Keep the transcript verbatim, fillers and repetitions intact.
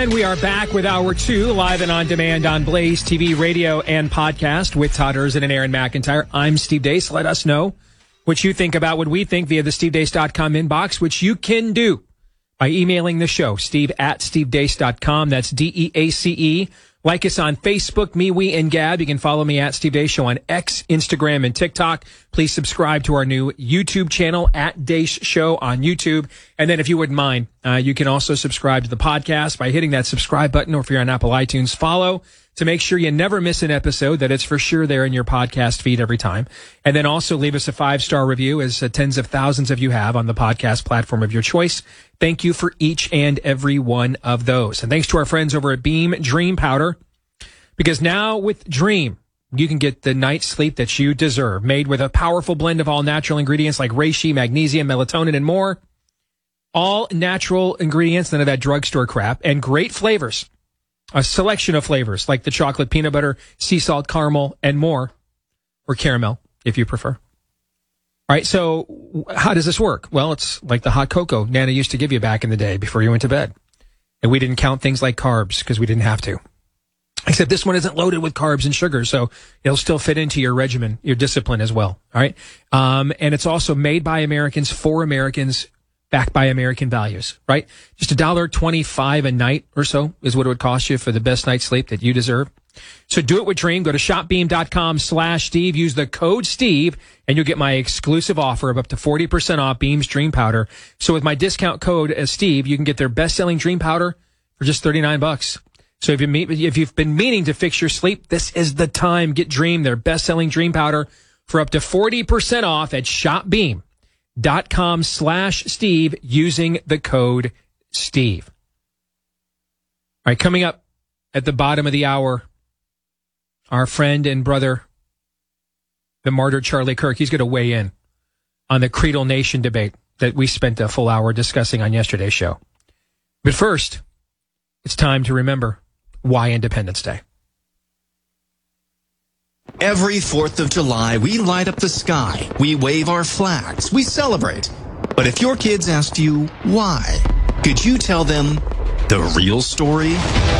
And we are back with Hour two, live and on demand on Blaze T V, radio, and podcast with Todd Erzin and Aaron McIntyre. I'm Steve Deace. Let us know what you think about what we think via the steve deace dot com inbox, which you can do by emailing the show, steve at steve deace dot com. That's D E A C E. Like us on Facebook, me, we, and Gab. You can follow me at Steve Deace Show on X, Instagram, and TikTok. Please subscribe to our new YouTube channel at Deace Show on YouTube. And then if you wouldn't mind, uh, you can also subscribe to the podcast by hitting that subscribe button, or if you're on Apple iTunes, follow to make sure you never miss an episode, that it's for sure there in your podcast feed every time. And then also leave us a five-star review, as uh, tens of thousands of you have on the podcast platform of your choice. Thank you for each and every one of those. And thanks to our friends over at Beam Dream Powder, because now with Dream, you can get the night's sleep that you deserve, made with a powerful blend of all natural ingredients like reishi, magnesium, melatonin, and more. All natural ingredients, none of that drugstore crap, and great flavors. A selection of flavors like the chocolate, peanut butter, sea salt, caramel, and more, or caramel, if you prefer. All right, so how does this work? Well, it's like the hot cocoa Nana used to give you back in the day before you went to bed. And we didn't count things like carbs because we didn't have to. Except this one isn't loaded with carbs and sugar, so it'll still fit into your regimen, your discipline as well. All right, um, and it's also made by Americans for Americans, backed by American values, right? Just a dollar twenty-five a night or so is what it would cost you for the best night's sleep that you deserve. So do it with Dream. Go to shopbeam.com slash Steve. Use the code Steve, and you'll get my exclusive offer of up to forty percent off Beam's Dream Powder. So with my discount code as Steve, you can get their best-selling Dream Powder for just thirty-nine bucks. So if, you meet, if you've been meaning to fix your sleep, this is the time. Get Dream, their best-selling Dream Powder, for up to forty percent off at shopbeam. Dot com slash Steve using the code Steve. All right, coming up at the bottom of the hour, our friend and brother, the martyr Charlie Kirk, he's going to weigh in on the Creedal Nation debate that we spent a full hour discussing on yesterday's show. But first, it's time to remember why Independence Day. Every fourth of July, we light up the sky, we wave our flags, we celebrate. But if your kids asked you why, could you tell them the real story?